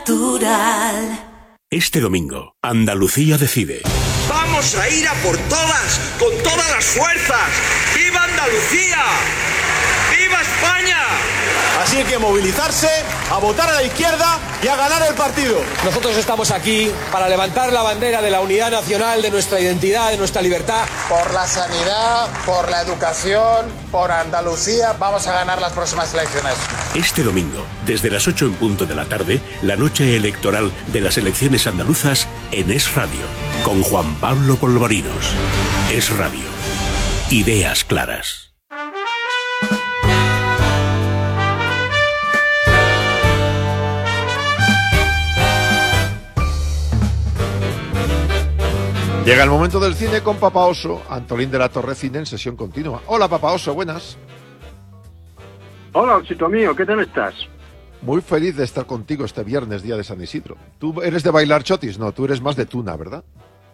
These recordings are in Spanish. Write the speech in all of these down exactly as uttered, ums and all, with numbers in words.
Natural. Este domingo, Andalucía decide. Vamos a ir a por todas, con todas las fuerzas. ¡Viva Andalucía! ¡Viva España! Así que movilizarse, a votar a la izquierda y a ganar el partido. Nosotros estamos aquí para levantar la bandera de la unidad nacional, de nuestra identidad, de nuestra libertad. Por la sanidad, por la educación, por Andalucía, vamos a ganar las próximas elecciones. Este domingo, desde las ocho en punto de la tarde, la noche electoral de las elecciones andaluzas en Es Radio, con Juan Pablo Polvorinos. Es Radio. Ideas claras. Llega el momento del cine con Papa Oso, Antolín de la Torre Cine en sesión continua. Hola, Papa Oso, buenas. Hola, osito mío, ¿qué tal estás? Muy feliz de estar contigo este viernes, día de San Isidro. ¿Tú eres de bailar chotis? No, tú eres más de tuna, ¿verdad?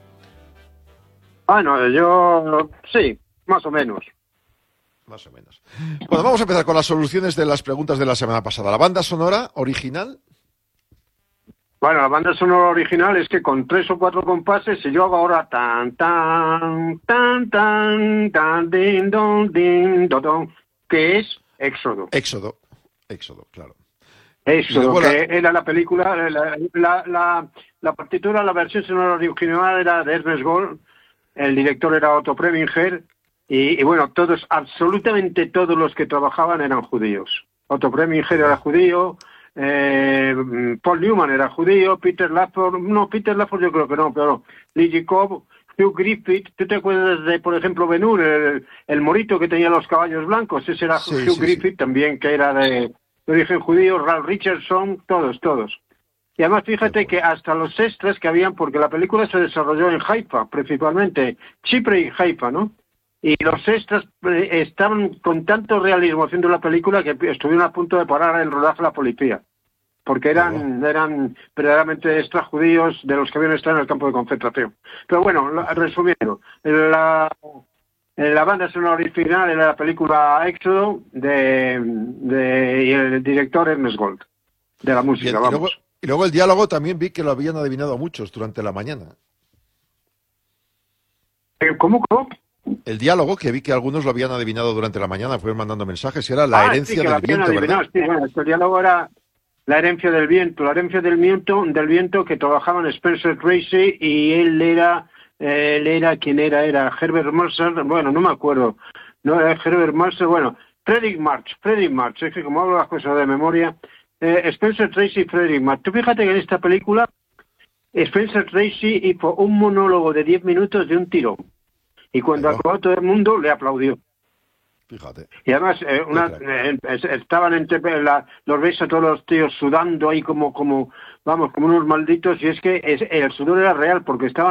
Ah, no, yo... sí, más o menos. Más o menos. Bueno, vamos a empezar con las soluciones de las preguntas de la semana pasada. ¿La banda sonora original? Bueno, la banda sonora original es que con tres o cuatro compases, si yo hago ahora tan, tan, tan, tan, tan, din, don, din, do, don, que es Éxodo. Éxodo, Éxodo, claro. Éxodo, la... que era la película, la, la, la, la partitura, la versión sonora original era de Ernest Gold, el director era Otto Preminger, y, y bueno, todos, absolutamente todos los que trabajaban eran judíos. Otto Preminger era judío, Eh, Paul Newman era judío, Peter Lafford, no, Peter Lafford yo creo que no, pero Lee Jacob, Hugh Griffith, ¿tú te acuerdas de, por ejemplo, Ben-Hur, el, el morito que tenía los caballos blancos? Ese era sí, Hugh sí, Griffith sí. También, que era de, de origen judío, Ralph Richardson, todos, todos. Y además fíjate que hasta los extras que habían, porque la película se desarrolló en Haifa, principalmente, Chipre y Haifa, ¿no? Y los extras eh, estaban con tanto realismo haciendo la película que estuvieron a punto de parar el rodaje la policía. Porque eran oh. eran verdaderamente extras judíos de los que habían estado en el campo de concentración. Pero bueno, la, resumiendo, la, la banda sonora original era la película Éxodo de, de y el director Ernest Gold, de la música, y, el, vamos. Y luego, y luego el diálogo también vi que lo habían adivinado a muchos durante la mañana. ¿Cómo, cómo? El diálogo, que vi que algunos lo habían adivinado durante la mañana, fueron mandando mensajes, era la ah, herencia sí, del viento, ¿verdad? Sí, bueno, el diálogo era la herencia del viento, la herencia del viento, del viento que trabajaban Spencer Tracy y él era, eh, él era, ¿quién era? Era Herbert Marshall, bueno, no me acuerdo, no era Herbert Marshall, bueno, Frederick March, Frederick March, es que como hablo las cosas de memoria, eh, Spencer Tracy y Frederick March. Tú fíjate que en esta película Spencer Tracy hizo un monólogo de diez minutos de un tirón y cuando Pero... acabó todo el mundo le aplaudió. Fíjate. Y además, eh, una, eh, estaban entre la, los veis a todos los tíos sudando ahí como, como, vamos, como unos malditos, y es que es, el sudor era real, porque estaban